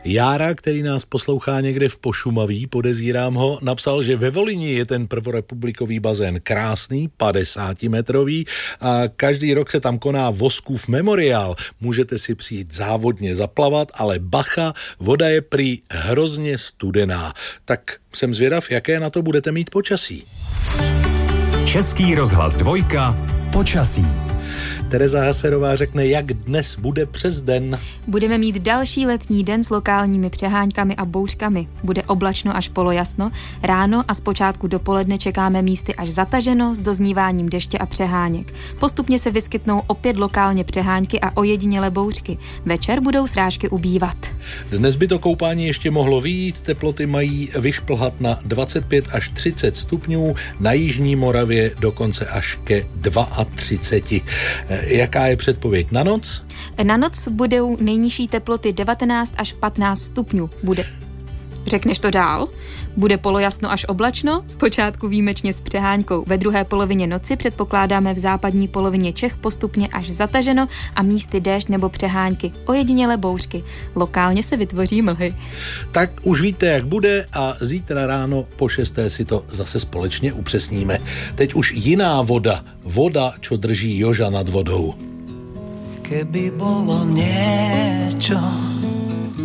Jára, který nás poslouchá někde v Pošumaví, podezírám ho, napsal, že ve Volyni je ten prvorepublikový bazén krásný, 50-metrový a každý rok se tam koná Voskův memoriál. Můžete si přijít závodně zaplavat, ale bacha, voda je prý hrozně studená. Tak jsem zvědav, jaké na to budete mít počasí. Český rozhlas 2, počasí. Tereza Haserová řekne, jak dnes bude přes den. Budeme mít další letní den s lokálními přeháňkami a bouřkami. Bude oblačno až polojasno. Ráno a zpočátku dopoledne čekáme místy až zataženo s dozníváním deště a přeháněk. Postupně se vyskytnou opět lokálně přeháňky a ojedinělé bouřky. Večer budou srážky ubývat. dnes by to koupání ještě mohlo vyjít. Teploty mají vyšplhat na 25 až 30 stupňů, na jižní Moravě dokonce až ke 32. Jaká je předpověď na noc? Na noc budou nejnižší teploty 19 až 15 stupňů. Řekneš to dál? Bude polojasno až oblačno, zpočátku výjimečně s přeháňkou. Ve druhé polovině noci předpokládáme v západní polovině Čech postupně až zataženo a místy déšť nebo přeháňky. Ojedinělé bouřky. Lokálně se vytvoří mlhy. Tak už víte, jak bude a zítra ráno po 6. si to zase společně upřesníme. Teď už jiná voda. Voda, čo drží Joža nad vodou. Keby bolo niečo,